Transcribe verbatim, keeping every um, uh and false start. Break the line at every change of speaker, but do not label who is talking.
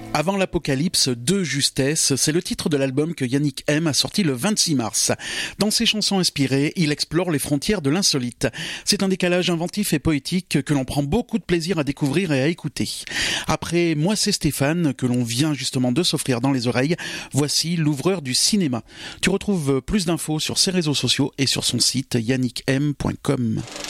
Avant l'apocalypse, de justesse, c'est le titre de l'album que Yannick M a sorti le vingt-six mars. Dans ses chansons inspirées, il explore les frontières de l'insolite. C'est un décalage inventif et poétique que l'on prend beaucoup de plaisir à découvrir et à écouter. Après Moi c'est Stéphane, que l'on vient justement de s'offrir dans les oreilles, voici L'ouvreur du cinéma. Tu retrouves plus d'infos sur ses réseaux sociaux et sur son site yannick m point com.